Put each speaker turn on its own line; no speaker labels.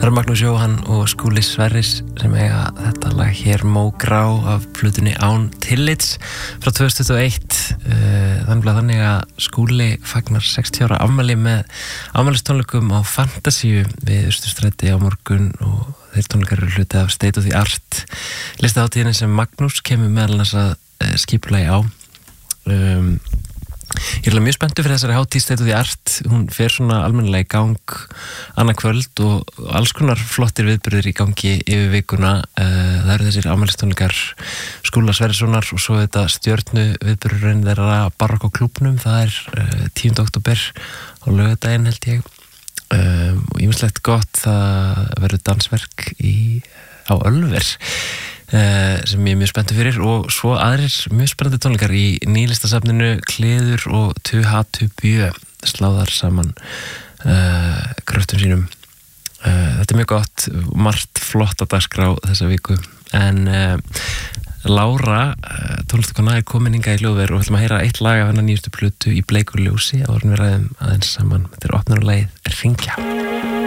Það Magnús Jóhann og Skúli Sverris sem eiga þetta lag hér Mógrá af plötunni Án tillits frá 2021. Þannig að Skúli fagnar 60 ára afmæli með afmælistónleikum á Fantasíu við Austurstræti á morgun og þeir tónleikar eru hluti af State of the Art listahátíðinni sem Magnús kemur meðal annars að skipulagi á. Ég er mjög spenntur fyrir þessari hátíð State of the Art. Hún fer svona almennilega í gang annað kvöld og alls konar flottir viðburðir í gangi yfir vikuna. Það eru þessir afmælistónleikar Skúla Sverrissonar og svo þetta stjörnu viðburðurinn þeirra Barokk á klúbbnum. Það er 10. október á laugardaginn held ég. Og ýmislegt gott. Það verður dansverk á Ölver sem ég er mjög spenntur fyrir og svo aðrir mjög spennandi tónleikar í nýlistasafninu Kleður og Tuhattu Bjö sláðar saman kröftum sínum. Þetta er mjög gott, margt flott að dagskrá þessa viku en Lára, tónlistakona er komin hingað í hljóðver og við ætlum að heyra eitt lag af hennar nýjustu plötu í bleiku ljósi áður en við ræðum aðeins saman. Þetta er opnunarlagið Hringja.